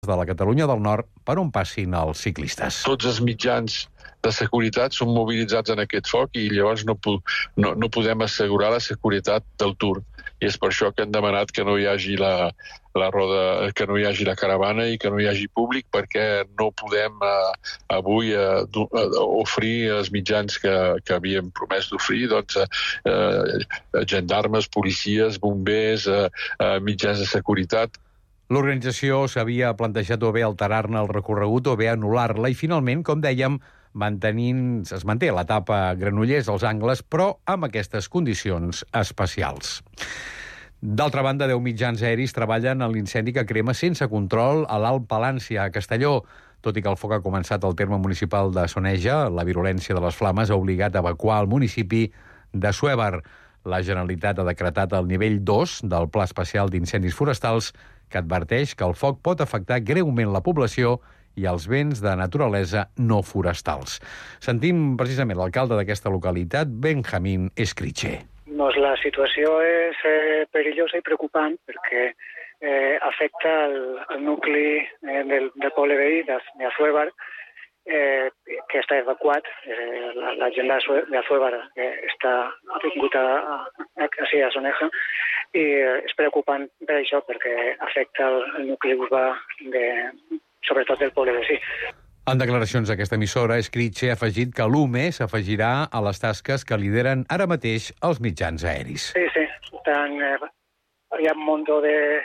de la Catalunya del Nord per on passin els ciclistes. Tots els mitjans de seguretat són mobilitzats en aquest foc i llavors no podem assegurar la seguretat del Tour. I és per això que hem demanat que no hi hagi la roda, que no hi hagi la caravana i que no hi hagi públic, perquè no podem avui oferir els mitjans que havíem promès d'oferir, gendarmes, policies, bombers, mitjans de seguretat. L'organització s'havia plantejat o bé alterar-ne el recorregut o bé anul·lar-la i finalment, com dèiem, es manté l'etapa Granollers als angles, però amb aquestes condicions especials. D'altra banda, 10 mitjans aeris treballen en l'incendi que crema sense control a l'Alt Palància, a Castelló. Tot i que el foc ha començat al terme municipal de Soneja, la virulència de les flames ha obligat a evacuar el municipi d'Assuévar. La Generalitat ha decretat el nivell 2 del Pla Especial d'Incendis Forestals, que adverteix que el foc pot afectar greument la població i els béns de naturalesa no forestals. Sentim precisament l'alcalde d'aquesta localitat, Benjamín Escriche. La situació és perillosa i preocupant perquè afecta el nucli del poble veí d'Assuévar, que està evacuat. La gent d'Assuévar ha vingut a Soneja i és preocupant per això, perquè afecta el nucli urbà, sobretot del poble veí. En declaracions d'aquesta emissora, Escriche ha afegit que l'UME s'afegirà a les tasques que lideren ara mateix els mitjans aeris. Sí. Hi ha un munt de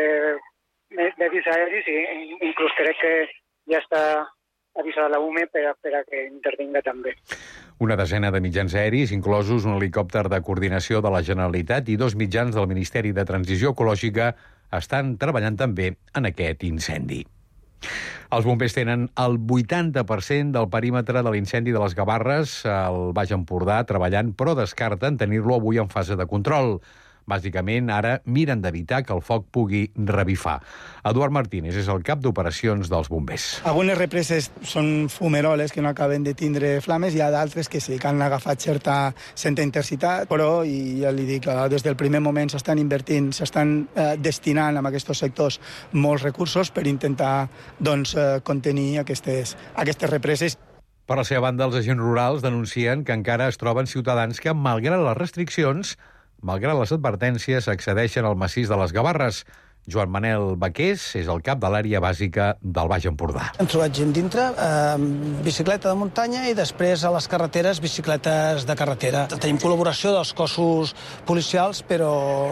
medis aeris i inclús crec que ja està avisada la UME per a que intervinga també. Una desena de mitjans aeris, inclosos un helicòpter de coordinació de la Generalitat i 2 mitjans del Ministeri de Transició Ecològica, estan treballant també en aquest incendi. Els bombers tenen el 80% del perímetre de l'incendi de les Gavarres al Baix Empordà treballant, però descarten tenir-lo avui en fase de control. Bàsicament, ara miren d'evitar que el foc pugui revifar. Eduard Martínez és el cap d'operacions dels bombers. Algunes represes són fumeroles que no acaben de tindre flames, hi ha d'altres que sí, que han agafat certa intensitat, però, i ja li dic, des del primer moment s'estan invertint, s'estan destinant a aquests sectors molts recursos per intentar contenir aquestes represes. Per la seva banda, els agents rurals denuncien que encara es troben ciutadans que, malgrat les restriccions, malgrat les advertències, accedeixen al massís de les Gavarres. Joan Manel Baqués és el cap de l'àrea bàsica del Baix Empordà. Hem trobat gent dintre, bicicleta de muntanya i després a les carreteres, bicicletes de carretera. Tenim col·laboració dels cossos policials, però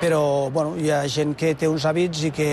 hi ha gent que té uns hàbits i que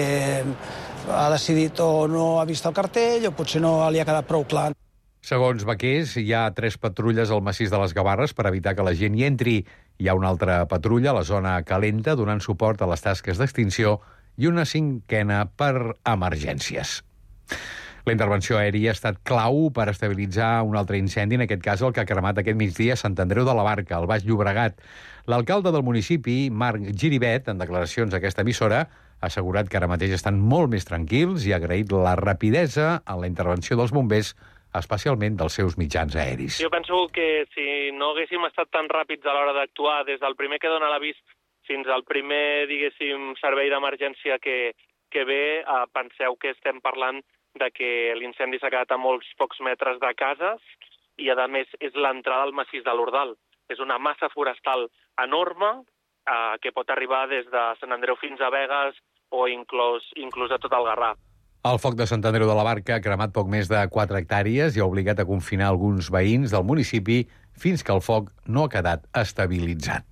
ha decidit o no ha vist el cartell o potser no li ha quedat prou clar. Segons Baqués, hi ha 3 patrulles al massís de les Gavarres per evitar que la gent hi entri. Hi ha una altra patrulla a la zona calenta donant suport a les tasques d'extinció i una 5a per emergències. La intervenció aèria ha estat clau per estabilitzar un altre incendi, en aquest cas el que ha cremat aquest migdia a Sant Andreu de la Barca, al Baix Llobregat. L'alcalde del municipi, Marc Giribet, en declaracions a aquesta emissora, ha assegurat que ara mateix estan molt més tranquils i ha agraït la rapidesa en la intervenció dels bombers, especialment dels seus mitjans aeris. Jo penso que si no haguéssim estat tan ràpids a l'hora d'actuar, des del primer que dona l'avís fins al primer, diguéssim, servei d'emergència que ve, penseu que estem parlant de que l'incendi s'ha quedat a molts pocs metres de cases i, a més, és l'entrada al massís de l'Ordal. És una massa forestal enorme que pot arribar des de Sant Andreu fins a Begues o inclús a tot el Garraf. El foc de Sant Andreu de la Barca ha cremat poc més de 4 hectàrees i ha obligat a confinar alguns veïns del municipi fins que el foc no ha quedat estabilitzat.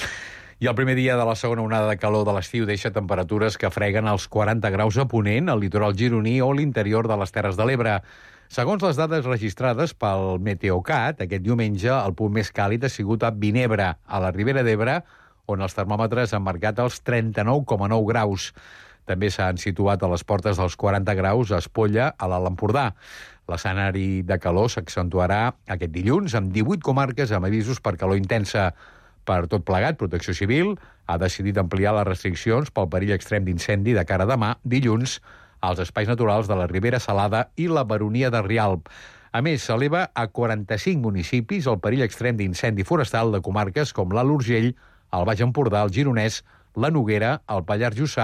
I el primer dia de la segona onada de calor de l'estiu deixa temperatures que freguen els 40 graus a Ponent, al litoral gironí o l'interior de les Terres de l'Ebre. Segons les dades registrades pel Meteocat, aquest diumenge el punt més càlid ha sigut a Vinebre, a la Ribera d'Ebre, on els termòmetres han marcat els 39,9 graus. També s'han situat a les portes dels 40 graus a Espolla, a l'Alt Empordà. L'escenari de calor s'accentuarà aquest dilluns amb 18 comarques amb avisos per calor intensa. Per tot plegat, Protecció Civil ha decidit ampliar les restriccions pel perill extrem d'incendi de cara a demà, dilluns, als espais naturals de la Ribera Salada i la Baronia de Rialb. A més, s'eleva a 45 municipis el perill extrem d'incendi forestal de comarques com l'Alt Urgell, el Baix Empordà, el Gironès, la Noguera, el Pallars Jussà,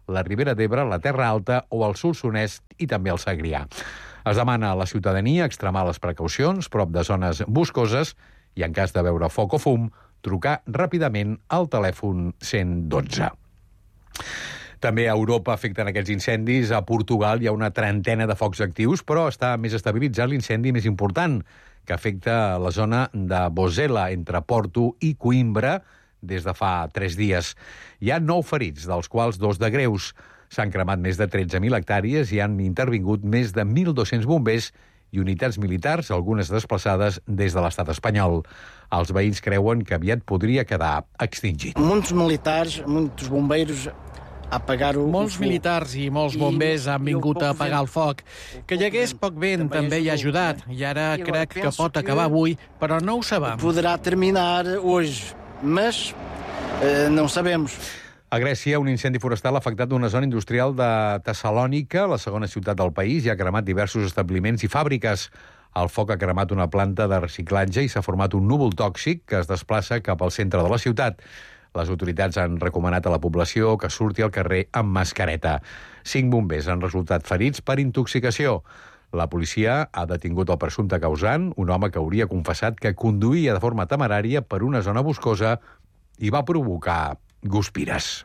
la Ribera d'Ebre, la Terra Alta o el Solsonès i també el Segrià. Es demana a la ciutadania extremar les precaucions prop de zones boscoses i, en cas de veure foc o fum, trucar ràpidament al telèfon 112. També a Europa afecten aquests incendis. A Portugal hi ha una trentena de focs actius, però està més estabilitzat l'incendi més important, que afecta la zona de Bosela, entre Porto i Coimbra, des de fa 3 dies. Hi ha 9 ferits, dels quals 2 de greus. S'han cremat més de 13.000 hectàrees i han intervingut més de 1.200 bombers i unitats militars, algunes desplaçades des de l'estat espanyol. Els veïns creuen que aviat podria quedar extingit. Molts militars, molts bombeiros a apagar-ho. Molts militars i molts bombers han vingut a apagar el foc. Que hi hagués poc vent també hi ha ajudat, i ara crec que pot acabar avui, però no ho sabem. Podrà terminar hoje, mas no sabemos. A Grècia, un incendi forestal ha afectat una zona industrial de Tessalònica, la segona ciutat del país, i ha cremat diversos establiments i fàbriques. El foc ha cremat una planta de reciclatge i s'ha format un núvol tòxic que es desplaça cap al centre de la ciutat. Les autoritats han recomanat a la població que surti al carrer amb mascareta. 5 bombers han resultat ferits per intoxicació. La policia ha detingut el presumpte causant, un home que hauria confessat que conduïa de forma temerària per una zona boscosa i va provocar guspires.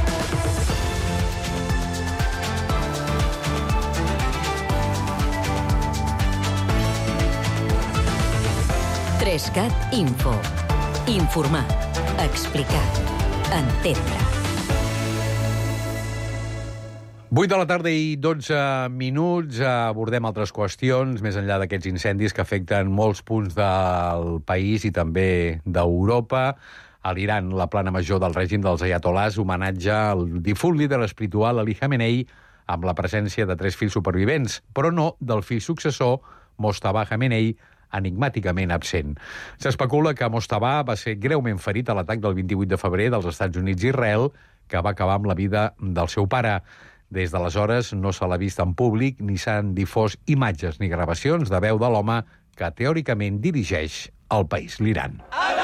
Trescat Info. Informar, explicar, entendre. 8 de la tarda i 12 minuts. Abordem altres qüestions, més enllà d'aquests incendis que afecten molts punts del país i també d'Europa. A l'Iran, la plana major del règim dels ayatolars homenatja el difunt líder espiritual Ali Khamenei amb la presència de 3 fills supervivents, però no del fill successor, Mojtaba Khamenei, enigmàticament absent. S'especula que Mojtaba va ser greument ferit a l'atac del 28 de febrer dels Estats Units i Israel, que va acabar amb la vida del seu pare. Des d'aleshores no se l'ha vist en públic ni s'han difós imatges ni gravacions de veu de l'home que teòricament dirigeix el país, l'Iran.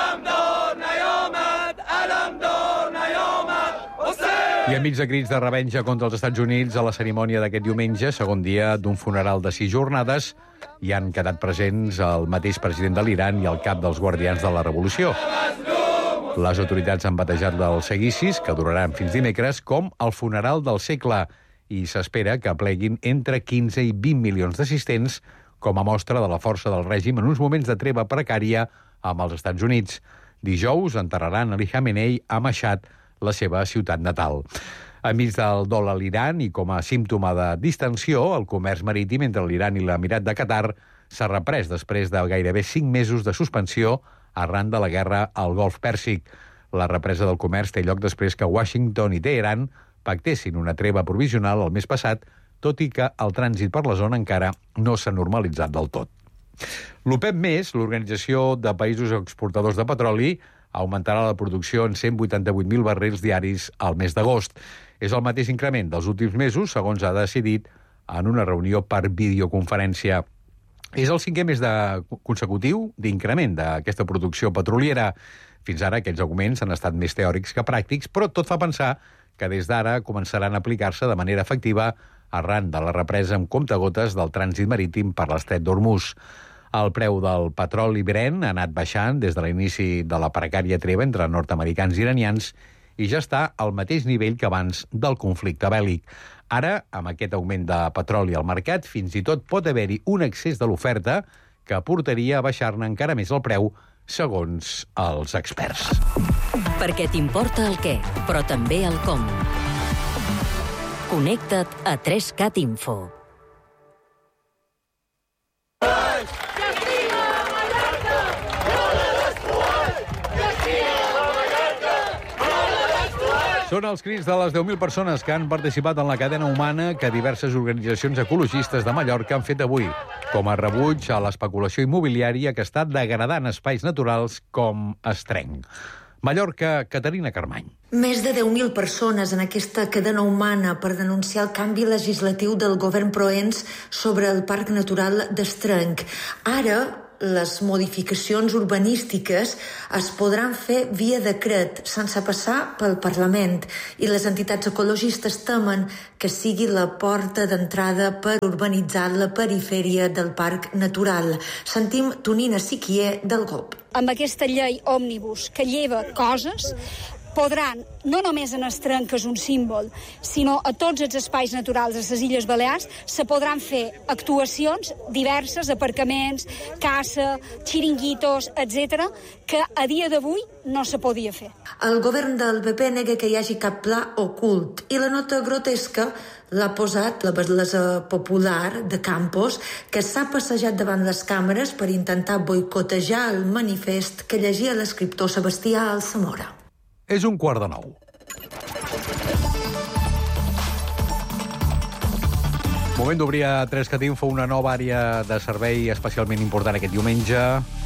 I enmig de crits de revenja contra els Estats Units, a la cerimònia d'aquest diumenge, segon dia d'un funeral de 6 jornades, hi han quedat presents el mateix president de l'Iran i el cap dels guardians de la revolució. Les autoritats han batejat els seguicis, que duraran fins dimecres, com el funeral del segle, i s'espera que pleguin entre 15 i 20 milions d'assistents com a mostra de la força del règim en uns moments de treva precària amb els Estats Units. Dijous enterraran Ali Khamenei a Mashhad, la seva ciutat natal. Enmig del dol a l'Iran i com a símptoma de distensió, el comerç marítim entre l'Iran i l'Emirat de Qatar s'ha reprès després de gairebé 5 mesos de suspensió arran de la guerra al Golf Pèrsic. La represa del comerç té lloc després que Washington i Teheran pactessin una treva provisional el mes passat, tot i que el trànsit per la zona encara no s'ha normalitzat del tot. L'OPEP+, l'Organització de Països Exportadors de Petroli, augmentarà la producció en 188.000 barrils diaris al mes d'agost. És el mateix increment dels últims mesos, segons ha decidit en una reunió per videoconferència. És el 5è mes consecutiu d'increment d'aquesta producció petroliera. Fins ara aquests augments han estat més teòrics que pràctics, però tot fa pensar que des d'ara començaran a aplicar-se de manera efectiva arran de la represa amb comptagotes del trànsit marítim per l'estret d'Hormuz. El preu del petroli Brent ha anat baixant des de l'inici de la precària treva entre nord-americans i iranians i ja està al mateix nivell que abans del conflicte bèl·lic. Ara, amb aquest augment de petroli al mercat, fins i tot pot haver-hi un excés de l'oferta que portaria a baixar-ne encara més el preu, segons els experts. Perquè t'importa el què, però també el com. Connecta't a 3CAT Info. Són els crits de les 10.000 persones que han participat en la cadena humana que diverses organitzacions ecologistes de Mallorca han fet avui, com a rebuig a l'especulació immobiliària que està degradant espais naturals com Estrenc. Mallorca, Caterina Carmany. Més de 10.000 persones en aquesta cadena humana per denunciar el canvi legislatiu del govern Proens sobre el Parc Natural d'Estrenc. Ara, les modificacions urbanístiques es podran fer via decret, sense passar pel Parlament, i les entitats ecologistes temen que sigui la porta d'entrada per urbanitzar la perifèria del Parc Natural. Sentim Tonina Siquier del GOP. Amb aquesta llei òmnibus que lleva coses, podran, no només en els Trencs, que és un símbol, sinó a tots els espais naturals de les Illes Balears, se podran fer actuacions diverses, aparcaments, caça, xiringuitos, etc., que a dia d'avui no se podia fer. El govern del PP nega que hi hagi cap pla ocult i la nota grotesca l'ha posat la Batlesa Popular de Campos, que s'ha passejat davant les càmeres per intentar boicotejar el manifest que llegia l'escriptor Sebastià Alsamora. És 8:45. Moment d'obrir a 3cat Info una nova àrea de servei especialment important aquest diumenge,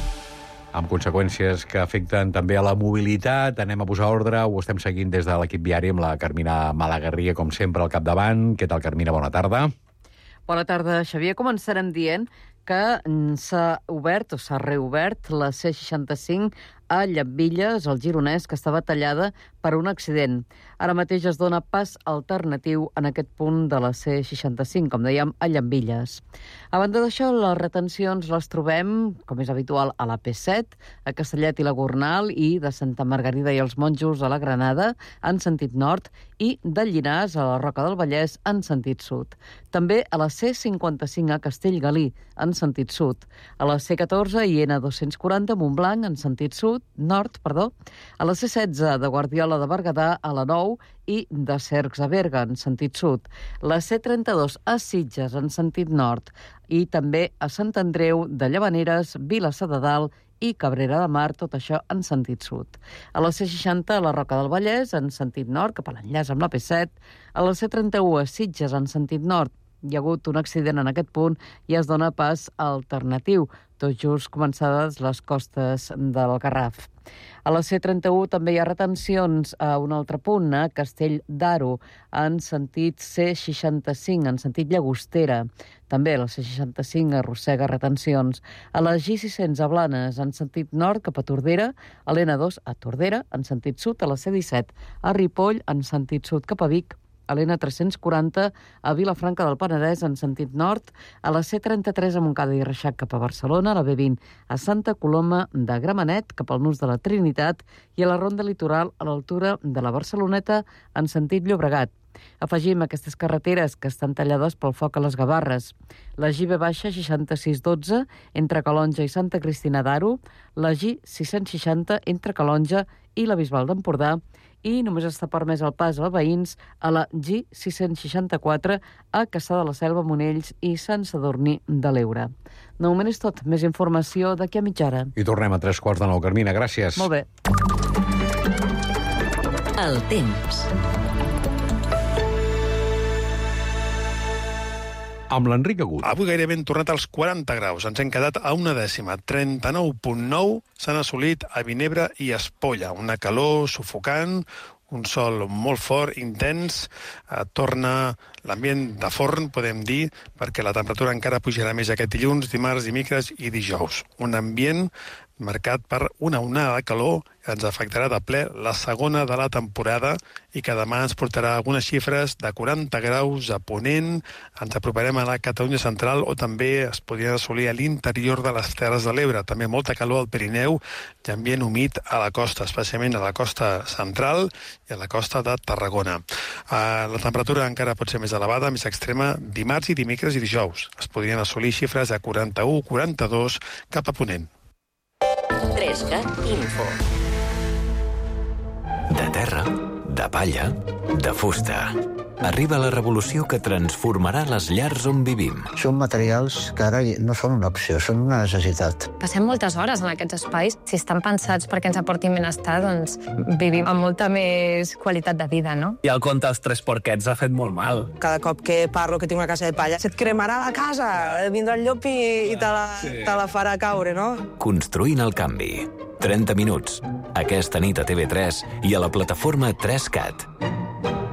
amb conseqüències que afecten també a la mobilitat. Anem a posar ordre, ho estem seguint des de l'equip viari amb la Carmina Malagarria, com sempre, al capdavant. Què tal, Carmina? Bona tarda. Bona tarda, Xavier. Començarem dient que s'ha obert o s'ha reobert la C65 a Llambilles, al Gironès, que estava tallada per un accident. Ara mateix es dona pas alternatiu en aquest punt de la C65, com dèiem, a Llambilles. A banda d'això, les retencions les trobem, com és habitual, a la P7, a Castellet i la Gornal, i de Santa Margarida i els Monjos a la Granada, en sentit nord, i de Llinars a la Roca del Vallès, en sentit sud. També a la C55 a Castellgalí, en sentit sud. A la C14 i N240 a Montblanc, en sentit sud, nord, a la C16 de Guardiola de Berguedà a la 9 i de Cercs a Berga, en sentit sud. La C32 a Sitges, en sentit nord, i també a Sant Andreu de Llavaneres, Vilassar de Dalt i Cabrera de Mar, tot això en sentit sud. A la C60 a la Roca del Vallès, en sentit nord, cap a l'enllaç amb la P7. A la C31 a Sitges, en sentit nord, hi ha hagut un accident en aquest punt i es dona pas alternatiu, tot just començades les costes del Garraf. A la C31 també hi ha retencions a un altre punt, a Castell d'Aro, en sentit C65, en sentit Llagostera. També la C65 arrossega retencions. A la G600 a Blanes, en sentit nord, cap a Tordera. A l'N2 a Tordera, en sentit sud. A la C17 a Ripoll, en sentit sud, cap a Vic. A l'N340 a Vilafranca del Penedès, en sentit nord, a la C33 a Montcada i Reixac cap a Barcelona, a la B20 a Santa Coloma de Gramenet cap al nus de la Trinitat i a la Ronda Litoral a l'altura de la Barceloneta en sentit Llobregat. Afegim aquestes carreteres que estan tallades pel foc a les Gavarres. La G-6612 entre Calonja i Santa Cristina d'Aro, la G660 entre Calonja i la Bisbal d'Empordà, i només està permès el pas als veïns a la G664 a Cassà de la Selva, Monells i Sant Sadurní de l'Eure. De moment és tot. Més informació d'aquí a mitja hora. I tornem a 3:45, Carmina. Gràcies. Molt bé. El temps. Amb l'Enric Agut. Avui gairebé hem tornat als 40 graus. Ens hem quedat a una dècima. 39,9 s'han assolit a Vinebre i Espolla. Una calor sufocant, un sol molt fort, intens. Torna l'ambient de forn, podem dir, perquè la temperatura encara pujarà més aquest dilluns, dimarts, dimecres i dijous. Un ambient marcat per una onada de calor que ens afectarà de ple la segona de la temporada i que demà ens portarà algunes xifres de 40 graus a Ponent, ens aproparem a la Catalunya central o també es podrien assolir a l'interior de les Terres de l'Ebre. També molta calor al Pirineu i ambient humit a la costa, especialment a la costa central i a la costa de Tarragona. La temperatura encara pot ser més elevada, més extrema, dimarts i dimecres i dijous. Es podrien assolir xifres de 41, 42 cap a Ponent. 3cat Info. De terra, de palla, de fusta. Arriba la revolució que transformarà les llars on vivim. Són materials que ara no són una opció, són una necessitat. Passem moltes hores en aquests espais. Si estan pensats perquè ens aportin benestar, doncs vivim amb molta més qualitat de vida, no? I el conte dels 3 porquets ha fet molt mal. Cada cop que parlo que tinc una casa de palla, se't cremarà la casa, vindrà el llop i te la farà caure, no? Construint el canvi. 30 minuts. Aquesta nit a TV3 i a la plataforma 3cat.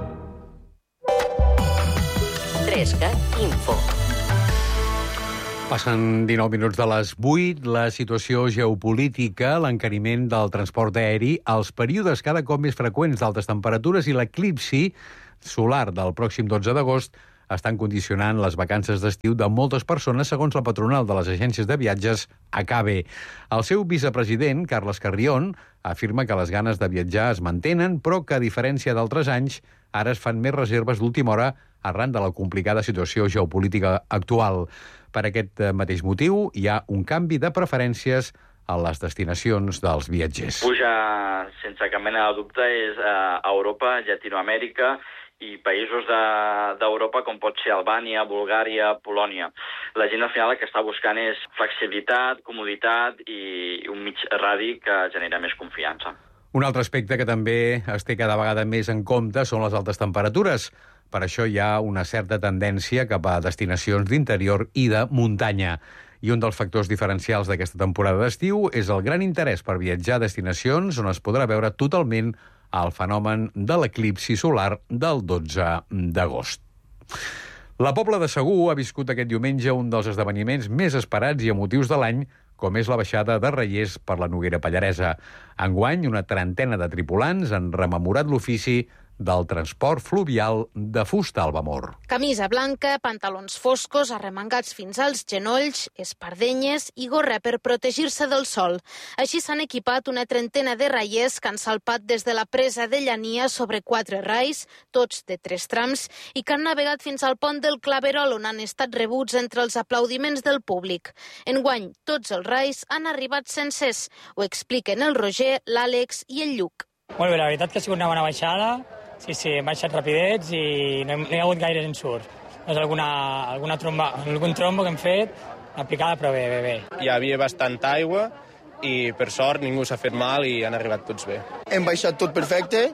3cat Info. Passen 19 minuts de les 8. La situació geopolítica, l'encariment del transport aeri, els períodes cada cop més freqüents d'altes temperatures i l'eclipsi solar del pròxim 12 d'agost estan condicionant les vacances d'estiu de moltes persones, segons la patronal de les agències de viatges, ACABE. El seu vicepresident, Carles Carrión, afirma que les ganes de viatjar es mantenen, però que, a diferència d'altres anys, ara es fan més reserves d'última hora arran de la complicada situació geopolítica actual. Per aquest mateix motiu, hi ha un canvi de preferències a les destinacions dels viatgers. Puja, sense cap mena de dubte, és a Europa, Llatinoamèrica i països d'Europa com pot ser Albània, Bulgària, Polònia. La gent al final el que està buscant és flexibilitat, comoditat i un mig radi que genera més confiança. Un altre aspecte que també es té cada vegada més en compte són les altes temperatures. Per això hi ha una certa tendència cap a destinacions d'interior i de muntanya. I un dels factors diferencials d'aquesta temporada d'estiu és el gran interès per viatjar a destinacions on es podrà veure totalment el fenomen de l'eclipsi solar del 12 d'agost. La Pobla de Segur ha viscut aquest diumenge un dels esdeveniments més esperats i emotius de l'any, com és la baixada de Reyers per la Noguera Pallaresa. Enguany, una trentena de tripulants han rememorat l'ofici del transport fluvial de fusta al Vamor. Camisa blanca, pantalons foscos, arremangats fins als genolls, espardenyes i gorra per protegir-se del sol. Així s'han equipat una trentena de raiers que han salpat des de la presa de Llania sobre 4 rais, tots de 3 trams, i que han navegat fins al pont del Claverol, on han estat rebuts entre els aplaudiments del públic. Enguany, tots els rais han arribat sencers. Ho expliquen el Roger, l'Àlex i el Lluc. Molt bé, la veritat que ha sigut una bona baixada. Sí, hem baixat rapidets i no hi ha hagut gaires ensurts. És algun trombo que hem fet, una picada, però bé. Hi havia bastanta aigua i, per sort, ningú s'ha fet mal i han arribat tots bé. Hem baixat tot perfecte,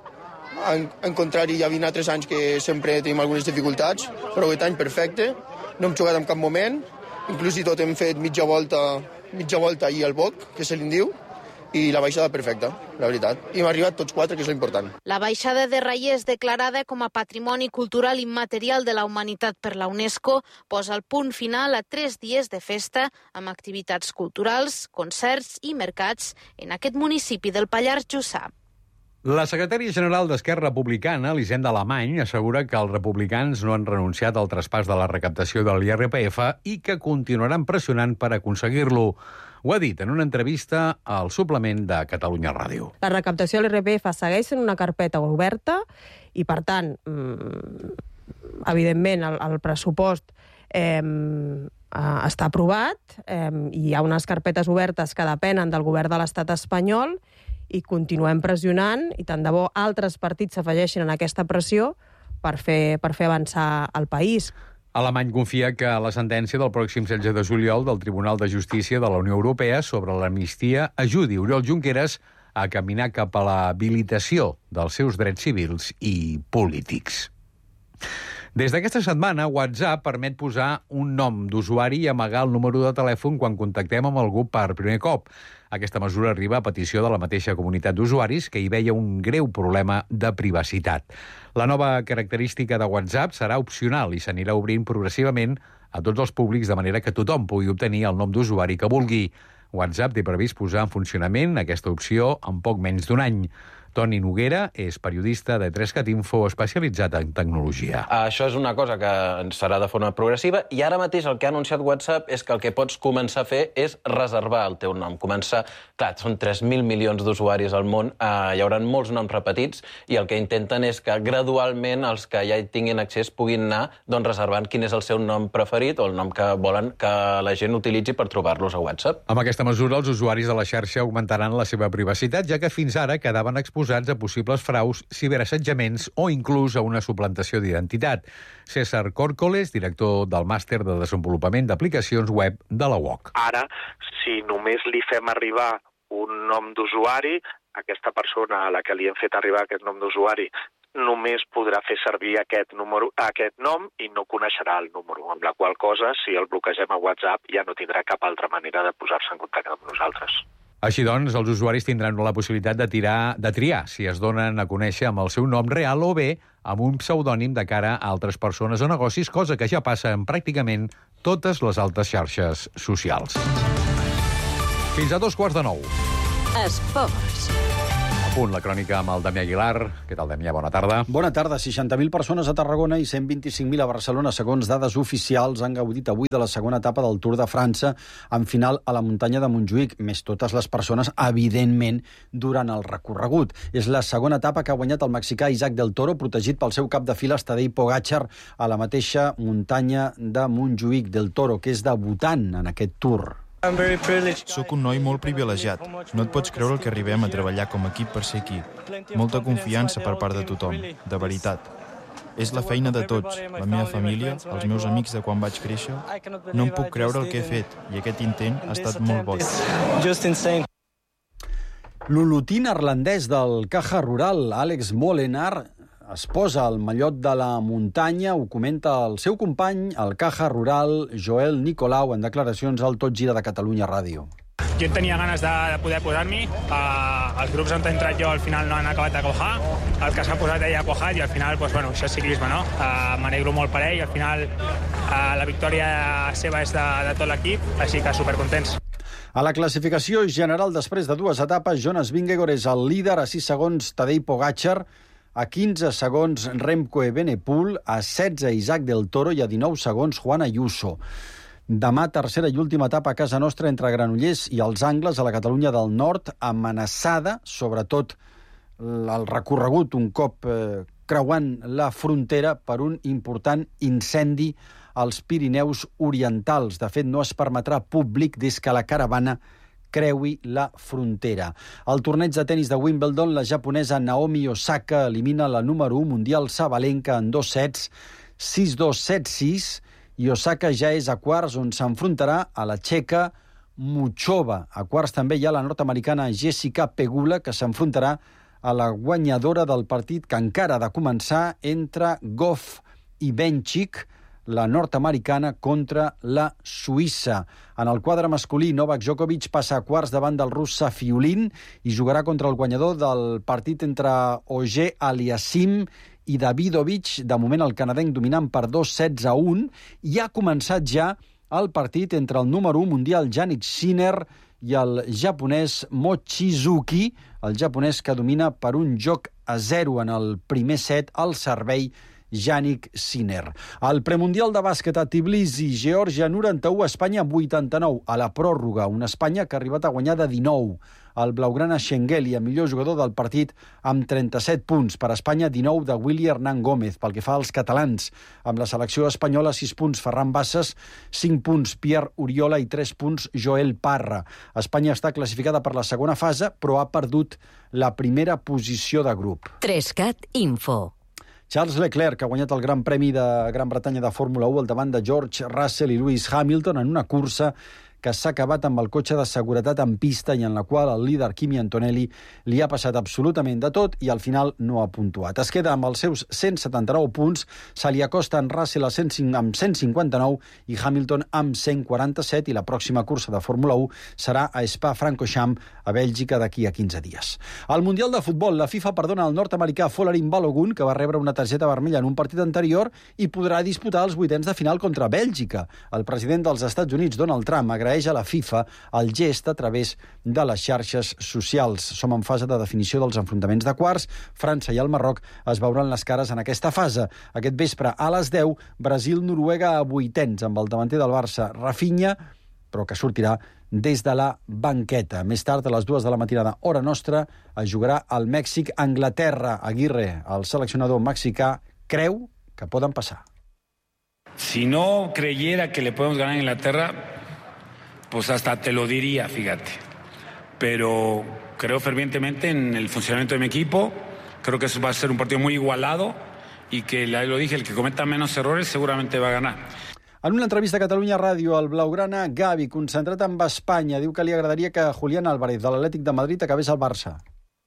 en contrari hi havia altres anys que sempre tenim algunes dificultats, però aquest any perfecte, no hem jugat en cap moment, inclús i tot hem fet mitja volta ahir al boc, que se li diu, i la baixada perfecta, la veritat. I hem arribat tots 4, que és l'important. La baixada de Reyers, declarada com a Patrimoni Cultural Immaterial de la Humanitat per la UNESCO, posa el punt final a 3 dies de festa amb activitats culturals, concerts i mercats en aquest municipi del Pallars Jussà. La secretària general d'Esquerra Republicana, Elisenda Alemany, assegura que els republicans no han renunciat al traspàs de la recaptació de l'IRPF i que continuaran pressionant per aconseguir-lo. Ho ha dit en una entrevista al suplement de Catalunya Ràdio. La recaptació de l'IRPF segueix sent una carpeta oberta i, per tant, evidentment, el pressupost està aprovat, hi ha unes carpetes obertes que depenen del govern de l'estat espanyol i continuem pressionant i tant de bo altres partits s'afegeixin en aquesta pressió per fer avançar el país. Alemany confia que la sentència del pròxim 16 de juliol del Tribunal de Justícia de la Unió Europea sobre l'amnistia ajudi Oriol Junqueras a caminar cap a l'habilitació dels seus drets civils i polítics. Des d'aquesta setmana, WhatsApp permet posar un nom d'usuari i amagar el número de telèfon quan contactem amb algú per primer cop. Aquesta mesura arriba a petició de la mateixa comunitat d'usuaris que hi veia un greu problema de privacitat. La nova característica de WhatsApp serà opcional i s'anirà obrint progressivament a tots els públics de manera que tothom pugui obtenir el nom d'usuari que vulgui. WhatsApp té previst posar en funcionament aquesta opció en poc menys d'un any. Toni Noguera és periodista de 3catinfo especialitzat en tecnologia. Això és una cosa que serà de forma progressiva i ara mateix el que ha anunciat WhatsApp és que el que pots començar a fer és reservar el teu nom. Començar, clar, són 3.000 milions d'usuaris al món, hi haurà molts noms repetits i el que intenten és que gradualment els que ja hi tinguin accés puguin anar reservant quin és el seu nom preferit o el nom que volen que la gent utilitzi per trobar-los a WhatsApp. Amb aquesta mesura, els usuaris de la xarxa augmentaran la seva privacitat, ja que fins ara quedaven exposats a possibles fraus, ciberassetjaments o inclús a una suplantació d'identitat. César Córcoles, director del màster de desenvolupament d'aplicacions web de la UOC. Ara, si només li fem arribar un nom d'usuari, aquesta persona a la que li hem fet arribar aquest nom d'usuari només podrà fer servir aquest nom i no coneixerà el número, amb la qual cosa, si el bloquegem a WhatsApp, ja no tindrà cap altra manera de posar-se en contacte amb nosaltres. Així doncs, els usuaris tindran la possibilitat de triar si es donen a conèixer amb el seu nom real o bé amb un pseudònim de cara a altres persones o negocis, cosa que ja passa en pràcticament totes les altes xarxes socials. Fins a 8:45. Esports. A punt, la crònica amb el Damià Aguilar. Què tal, Damià? Bona tarda. Bona tarda. 60.000 persones a Tarragona i 125.000 a Barcelona, segons dades oficials, han gaudit avui de la segona etapa del Tour de França, amb final a la muntanya de Montjuïc, més totes les persones, evidentment, durant el recorregut. És la segona etapa que ha guanyat el mexicà Isaac del Toro, protegit pel seu cap de files Tadej Pogačar, a la mateixa muntanya de Montjuïc. Del Toro, que és debutant en aquest Tour. Soc un noi molt privilegiat. No et pots creure el que arribem a treballar com a equip per ser aquí. Molta confiança per part de tothom, de veritat. És la feina de tots, la meva família, els meus amics de quan vaig créixer. No em puc creure el que he fet, i aquest intent ha estat molt boig. L'olotí neerlandès del Caja Rural, Alex Molenaar, es posa al mallot de la muntanya, ho comenta el seu company, el Caja Rural, Joel Nicolau, en declaracions al Tot Gira de Catalunya Ràdio. Jo tenia ganes de poder posar-m'hi. Els grups on he entrat jo al final no han acabat de cojar. El que s'ha posat ell ha cojat i al final, això és ciclisme, no? M'alegro molt per ell. Al final la victòria seva és de tot l'equip, així que supercontents. A la classificació general, després de 2 etapes, Jonas Vingegaard és el líder, a 6 segons Tadej Pogačar, a 15 segons Remco Evenepoel, a 16 Isaac del Toro i a 19 segons Juan Ayuso. Demà, tercera i última etapa a casa nostra entre Granollers i els Angles a la Catalunya del Nord, amenaçada, sobretot el recorregut un cop creuant la frontera per un important incendi als Pirineus Orientals. De fet, no es permetrà públic des que la caravana creui la frontera. Al torneig de tenis de Wimbledon, la japonesa Naomi Osaka elimina la número 1 mundial sabalenca en 2 sets, 6-2, 7-6, i Osaka ja és a quarts, on s'enfrontarà a la txeca Muchova. A quarts també hi ha la nord-americana Jessica Pegula, que s'enfrontarà a la guanyadora del partit que encara ha de començar entre Goff i Benchik, la nord-americana contra la suïssa. En el quadre masculí, Novak Djokovic passa a quarts davant del rus Safiulin i jugarà contra el guanyador del partit entre Auger Aliassime i Davidovich, de moment el canadenc dominant per 2-16-1, i ha començat ja el partit entre el número 1 mundial Jannik Sinner i el japonès Mochizuki, el japonès que domina per 1-0 en el primer set al servei Jannik Sinner. El premundial de bàsquet a Tbilisi, Geòrgia 91, Espanya 89. A la pròrroga, una Espanya que ha arribat a guanyar de 19. El blaugrana Schengelia, millor jugador del partit, amb 37 punts. Per Espanya, 19 de Willy Hernán Gómez. Pel que fa als catalans, amb la selecció espanyola, 6 punts Ferran Bassas, 5 punts Pierre Oriola i 3 punts Joel Parra. Espanya està classificada per la segona fase, però ha perdut la primera posició de grup. 3CAT Info. Charles Leclerc ha guanyat el Gran Premi de Gran Bretanya de Fórmula 1 al davant de George Russell i Lewis Hamilton en una cursa que s'ha acabat amb el cotxe de seguretat en pista i en la qual el líder Kimi Antonelli li ha passat absolutament de tot i al final no ha puntuat. Es queda amb els seus 179 punts, se li acosta en Russell amb 159 i Hamilton amb 147, i la pròxima cursa de Fórmula 1 serà a Spa-Francorchamps, a Bèlgica, d'aquí a 15 dies. Al Mundial de Futbol, la FIFA perdona al nord-americà Folarin Balogun, que va rebre una targeta vermella en un partit anterior, i podrà disputar els vuitens de final contra Bèlgica. El president dels Estats Units, Donald Trump, agraeix a la FIFA el gest a través de les xarxes socials. Som en fase de definició dels enfrontaments de quarts. França i el Marroc es veuran les cares en aquesta fase. Aquest vespre a les 10, Brasil-Noruega a vuitens, amb el davanter del Barça, Rafinha, però que sortirà des de la banqueta. Més tard, a les 2 de la matinada, hora nostra, es jugarà al Mèxic-Anglaterra. Aguirre, el seleccionador mexicà, creu que poden passar. Si no creyera que le podemos ganar a Inglaterra, pues hasta te lo diría, fíjate. Pero creo fervientemente en el funcionamiento de mi equipo. Creo que eso va a ser un partido muy igualado y que, lo dije, el que cometa menos errores seguramente va a ganar. En una entrevista a Catalunya Ràdio, el blaugrana Gavi, concentrat amb Espanya, diu que li agradaria que Julián Álvarez, de l'Atlètic de Madrid, acabés al Barça.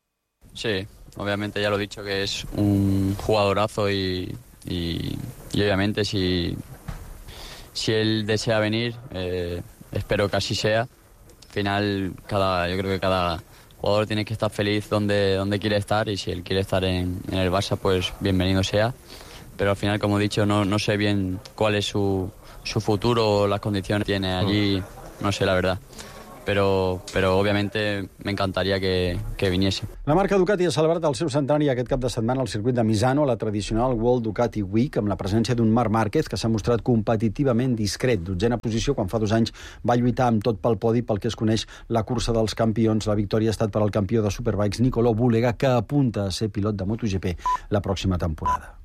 Sí, obviamente ya lo he dicho, que es un jugadorazo y obviamente si él desea venir, espero que así sea. Al final, yo creo que cada jugador tiene que estar feliz donde quiere estar, y si él quiere estar en el Barça, pues bienvenido sea. Pero al final, como he dicho, no sé bien cuál es su futuro, las condiciones que tiene allí, no sé la verdad. Pero obviamente me encantaría que viniese. La marca Ducati ha celebrat el seu centenari aquest cap de setmana al circuit de Misano, a la tradicional World Ducati Week, amb la presència d'un Marc Márquez que s'ha mostrat competitivament discret. 12a posició, quan fa 2 anys va lluitar amb tot pel podi pel que es coneix la cursa dels campions. La victòria ha estat per al campió de Superbikes, Nicolò Bulega, que apunta a ser pilot de MotoGP la pròxima temporada.